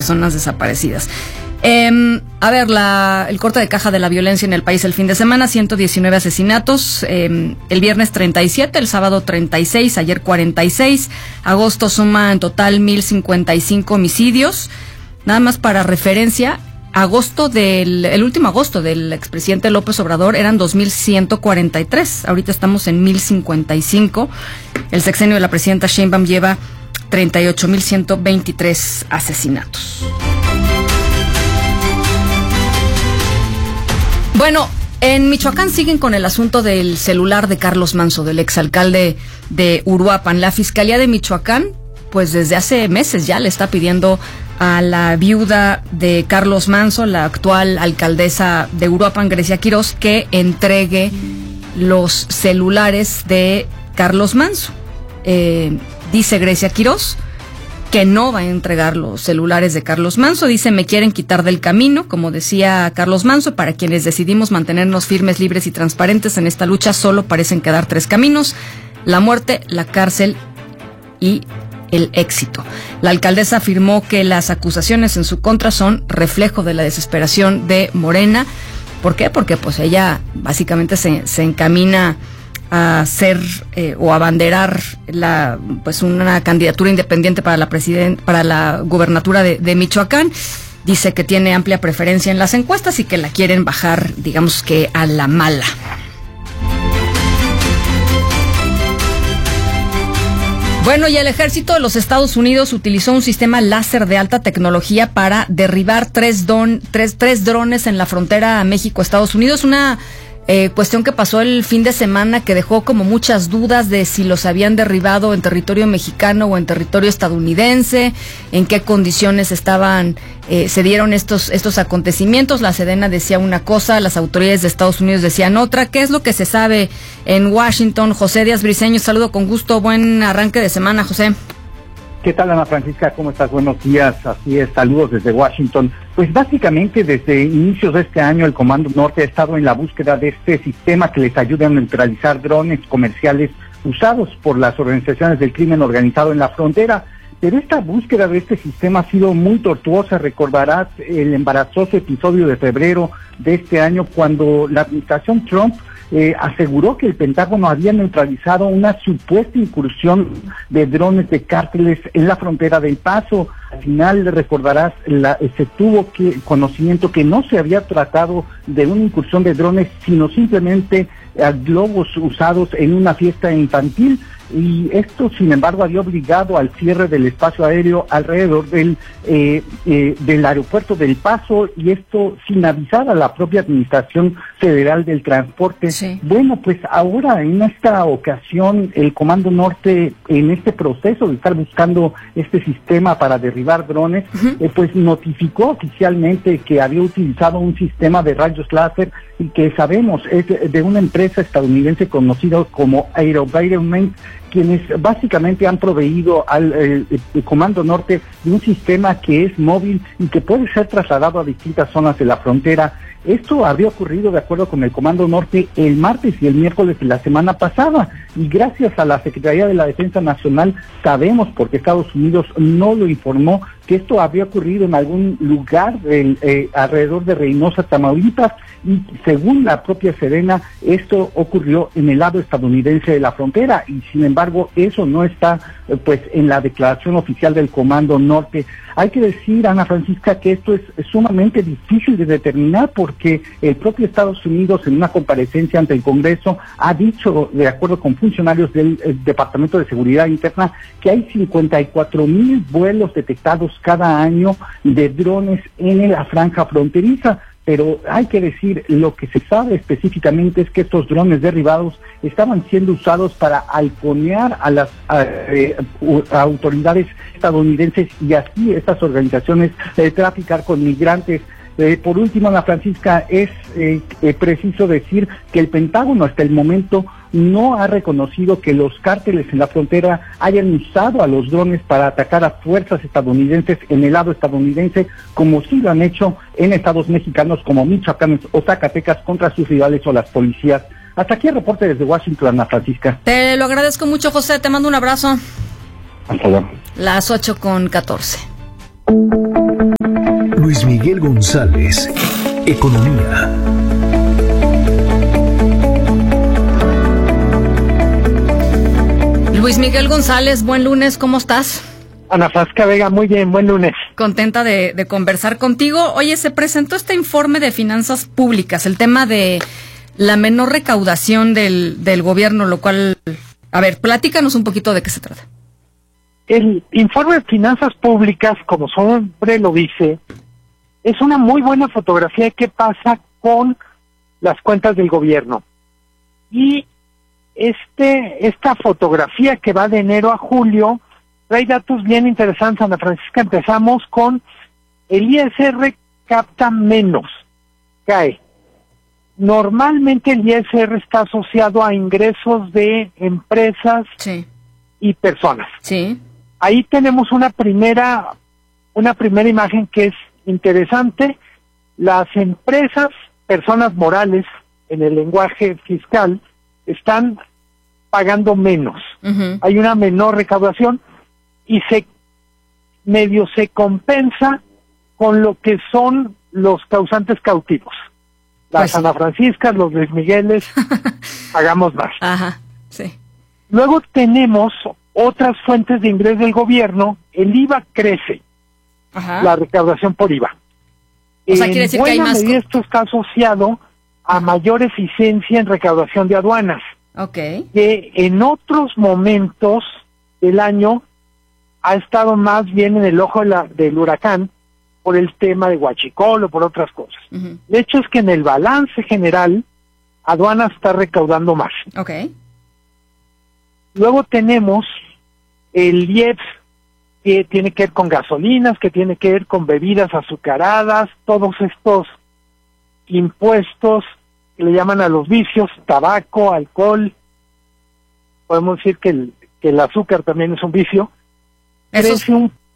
personas desaparecidas. A ver, el corte de caja de la violencia en el país el fin de semana: 119 asesinatos, el viernes 37, el sábado 36, ayer 46, agosto suma en total 1,055 homicidios. Nada más para referencia, el último agosto del expresidente López Obrador eran 2,143, ahorita estamos en 1,055. El sexenio de la presidenta Sheinbaum lleva 38,123 asesinatos. Bueno, en Michoacán siguen con el asunto del celular de Carlos Manso, del exalcalde de Uruapan. La Fiscalía de Michoacán, pues desde hace meses ya le está pidiendo a la viuda de Carlos Manso, la actual alcaldesa de Uruapan, Grecia Quirós, que entregue los celulares de Carlos Manso. Dice Grecia Quirós que no va a entregar los celulares de Carlos Manso. Dice: me quieren quitar del camino. Como decía Carlos Manso, para quienes decidimos mantenernos firmes, libres y transparentes en esta lucha, solo parecen quedar 3 caminos: la muerte, la cárcel y el éxito. La alcaldesa afirmó que las acusaciones en su contra son reflejo de la desesperación de Morena. ¿Por qué? Porque pues ella básicamente se encamina a ser o abanderar una candidatura independiente para la gubernatura de Michoacán. Dice que tiene amplia preferencia en las encuestas y que la quieren bajar, digamos que a la mala. Bueno, y el ejército de los Estados Unidos utilizó un sistema láser de alta tecnología para derribar tres drones en la frontera México-Estados Unidos. Una cuestión que pasó el fin de semana que dejó como muchas dudas de si los habían derribado en territorio mexicano o en territorio estadounidense, en qué condiciones se dieron estos acontecimientos. La Sedena decía una cosa, las autoridades de Estados Unidos decían otra. ¿Qué es lo que se sabe en Washington? José Díaz Briceño, saludo con gusto, buen arranque de semana, José. ¿Qué tal, Ana Francisca? ¿Cómo estás? Buenos días, así es, saludos desde Washington. Pues básicamente desde inicios de este año el Comando Norte ha estado en la búsqueda de este sistema que les ayude a neutralizar drones comerciales usados por las organizaciones del crimen organizado en la frontera. Pero esta búsqueda de este sistema ha sido muy tortuosa. Recordarás el embarazoso episodio de febrero de este año cuando la administración Trump aseguró que el Pentágono había neutralizado una supuesta incursión de drones de cárteles en la frontera del Paso. Al final, recordarás, se tuvo conocimiento que no se había tratado de una incursión de drones, sino simplemente globos usados en una fiesta infantil. Y esto, sin embargo, había obligado al cierre del espacio aéreo alrededor del aeropuerto del Paso, y esto sin avisar a la propia Administración Federal del Transporte. Sí. Bueno, pues ahora en esta ocasión el Comando Norte, en este proceso de estar buscando este sistema para derribar drones, pues notificó oficialmente que había utilizado un sistema de rayos láser y que sabemos es de una empresa estadounidense conocida como AeroVironment, quienes básicamente han proveído al Comando Norte de un sistema que es móvil y que puede ser trasladado a distintas zonas de la frontera. Esto habría ocurrido, de acuerdo con el Comando Norte, el martes y el miércoles de la semana pasada, y gracias a la Secretaría de la Defensa Nacional sabemos, porque Estados Unidos no lo informó, que esto habría ocurrido en algún lugar alrededor de Reynosa, Tamaulipas, y según la propia Sedena, esto ocurrió en el lado estadounidense de la frontera, y sin embargo eso no está pues en la declaración oficial del Comando Norte. Hay que decir, Ana Francisca, que esto es sumamente difícil de determinar, porque el propio Estados Unidos, en una comparecencia ante el Congreso, ha dicho, de acuerdo con funcionarios del Departamento de Seguridad Interna, que hay 54,000 vuelos detectados cada año de drones en la franja fronteriza. Pero hay que decir, lo que se sabe específicamente es que estos drones derribados estaban siendo usados para halconear a las autoridades estadounidenses y así estas organizaciones traficar con migrantes. Por último, Ana Francisca, es preciso decir que el Pentágono hasta el momento no ha reconocido que los cárteles en la frontera hayan usado a los drones para atacar a fuerzas estadounidenses en el lado estadounidense, como sí lo han hecho en estados mexicanos como Michoacán o Zacatecas contra sus rivales o las policías. Hasta aquí el reporte desde Washington, Ana Francisca. Te lo agradezco mucho, José. Te mando un abrazo. Hasta luego. Las 8:14. Miguel González, Economía. Luis Miguel González, buen lunes, ¿cómo estás? Ana Francisca Vega, muy bien, buen lunes. Contenta de conversar contigo. Oye, se presentó este informe de finanzas públicas, el tema de la menor recaudación del gobierno, lo cual, a ver, platícanos un poquito de qué se trata. El informe de finanzas públicas, como su nombre lo dice, es una muy buena fotografía de qué pasa con las cuentas del gobierno. Y esta fotografía que va de enero a julio trae datos bien interesantes, Ana Francisca. Empezamos con el ISR capta menos, cae. Normalmente el ISR está asociado a ingresos de empresas y personas. Sí. Ahí tenemos una primera imagen que es interesante. Las empresas, personas morales, en el lenguaje fiscal, están pagando menos. Uh-huh. Hay una menor recaudación y se compensa con lo que son los causantes cautivos. Las Ana Franciscas, los Luis Migueles, pagamos más. Ajá, sí. Luego tenemos otras fuentes de ingreso del gobierno. El IVA crece. Ajá. La recaudación por IVA. O sea, quiere decir que hay más. Esto está asociado a mayor eficiencia en recaudación de aduanas. Okay. Que en otros momentos del año ha estado más bien en el ojo del huracán por el tema de Huachicol o por otras cosas. Uh-huh. De hecho es que en el balance general aduanas está recaudando más. Okay. Luego tenemos el IEPS, que tiene que ver con gasolinas, que tiene que ver con bebidas azucaradas, todos estos impuestos que le llaman a los vicios, tabaco, alcohol. Podemos decir que el azúcar también es un vicio. Crece un